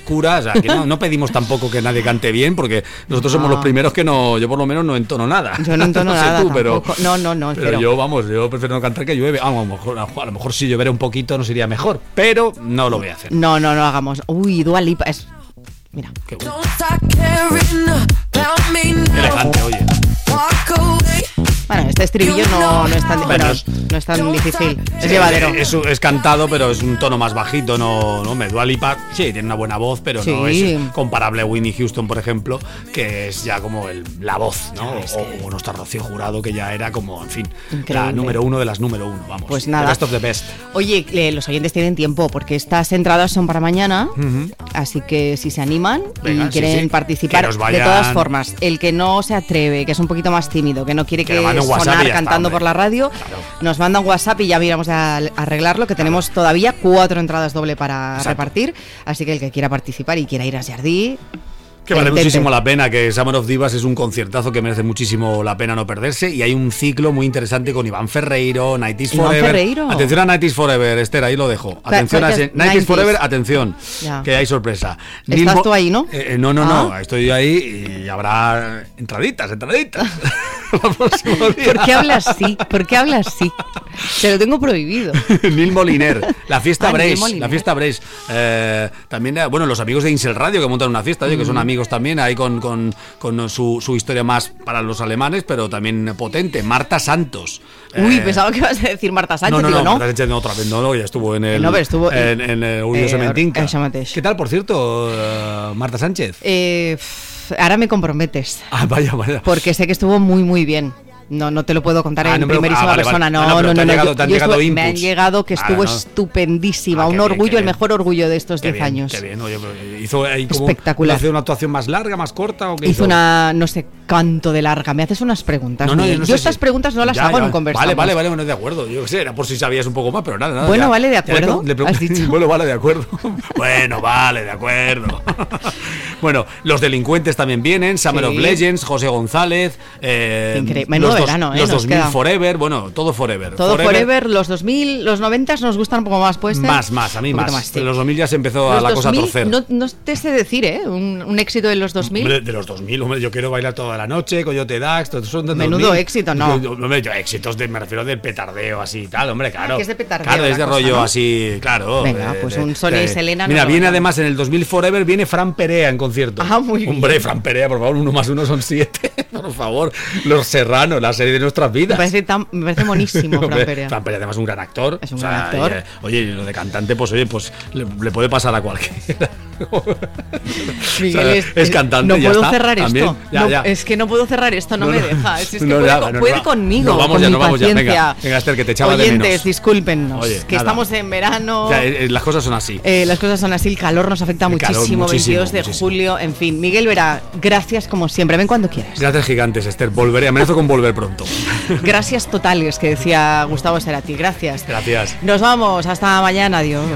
oscura, o sea, que no pedimos tampoco que nadie cante bien, porque nosotros somos los primeros que no, yo por lo menos no entono nada. Yo no entono nada tú, pero pero yo prefiero no cantar que llueve. A lo mejor si lloviera un poquito nos iría mejor, pero no lo voy a hacer. No hagamos. Uy, Dua Lipa es... Mira. Qué bueno. Elegante, oye. Bueno, este estribillo no es tan, no es tan difícil, es llevadero. Es cantado, pero es un tono más bajito, no Dua Lipa, sí, tiene una buena voz, pero sí. No es comparable a Whitney Houston, por ejemplo, que es ya como la voz, ¿no? O nuestra Rocío Jurado, que ya era como, en fin, increíble. La número uno de las número uno, vamos. Pues nada. The best of the best. Oye, los oyentes tienen tiempo, porque estas entradas son para mañana, así que si se animan y quieren participar, de todas formas, el que no se atreve, que es un poquito más tímido, que no quiere que sonar cantando por la radio, claro. Nos manda un WhatsApp y ya miramos a arreglarlo, que tenemos todavía 4 entradas doble para repartir, así que el que quiera participar y quiera ir a Jardí, que vale muchísimo la pena, que Summer of Divas es un conciertazo que merece muchísimo la pena no perderse, y hay un ciclo muy interesante con Iván Ferreiro, Night is Forever. Atención a Night is Forever, Esther, ahí lo dejo. Atención a Night is Forever, atención, ya. Que hay sorpresa. ¿Estás tú ahí, no? No, estoy ahí y habrá entraditas. ¿Por qué hablas así? Se lo tengo prohibido. Neil Moliner, la fiesta Brace. También, los amigos de Insel Radio que montan una fiesta, que son amigos también, ahí con su historia más para los alemanes, pero también potente. Marta Santos. Uy, pensaba que ibas a decir Marta Sánchez. No, Marta Sánchez otra vez, ya estuvo en el en el Urbillo Sementinca. ¿Qué tal, por cierto, Marta Sánchez? Ahora me comprometes. Vaya. Porque sé que estuvo muy, muy bien. No te lo puedo contar en primerísima persona. No. Me han llegado que estuvo estupendísima. Un orgullo, el mejor orgullo de estos 10 años. Qué bien, oye, hizo ahí como espectacular. ¿Hizo una actuación más larga, más corta? ¿O qué hizo una, no sé, canto de larga. Me haces unas preguntas. Yo estas preguntas no las hago en un conversatorio. Vale, bueno, de acuerdo. Yo qué sé, era por si sabías un poco más, pero nada. Bueno, vale, de acuerdo. ¿Has dicho? Bueno, vale, de acuerdo. Bueno, vale, de acuerdo. Bueno, los delincuentes también vienen. Summer of Legends, José González. Menudo verano, los 2000 Forever, bueno, todo Forever. Todo Forever, los 2000, los 90 nos gustan un poco más, ¿puede ser? Más, a mí más. Sí. Los 2000 ya se empezó la cosa a torcer. No te sé decir, un éxito de los 2000. Hombre, de los 2000, hombre, yo quiero bailar toda la noche, Coyote Dax, todos son de 2000. Menudo éxito, ¿no? Hombre, éxitos me refiero del petardeo así y tal, hombre, claro. ¿Qué es de petardeo? Claro, es de rollo, ¿no? Así, claro. Venga, pues un Sonia y Selena. Mira, viene además en el 2000 Forever, viene Fran Perea en concierto. Muy bien. Hombre, Fran Perea, por favor, 1 más 1 son 7. Por favor, Los Serranos, la serie de nuestras vidas. Me parece monísimo, Fran Perea. Fran Perea, además, un gran actor. Es un gran actor. Oye, lo de cantante, pues le puede pasar a cualquiera. Miguel, es cantante. No puedo está, cerrar también, esto. Ya. Es que no puedo cerrar esto, no me deja. Es que puede conmigo. Nos vamos ya. Venga, Esther, que te echaba de menos. Oyentes, discúlpennos. Oye, que estamos en verano. Las cosas son así. Las cosas son así. El calor nos afecta muchísimo. 22 de julio. En fin, Miguel Vera, gracias como siempre. Ven cuando quieras. Gracias gigantes, Esther. Volveré. Amenazo con volver pronto. Gracias totales, que decía Gustavo Cerati. Gracias. Gracias. Nos vamos. Hasta mañana. Adiós.